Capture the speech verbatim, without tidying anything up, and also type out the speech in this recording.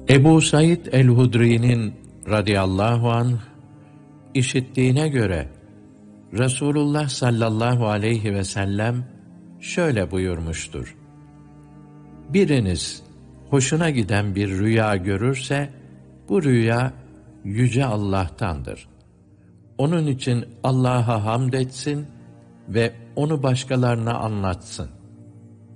Ebu Said el-Hudri'nin radıyallahu anh işittiğine göre Resulullah sallallahu aleyhi ve sellem şöyle buyurmuştur: Biriniz hoşuna giden bir rüya görürse, bu rüya yüce Allah'tandır. Onun için Allah'a hamd etsin ve onu başkalarına anlatsın.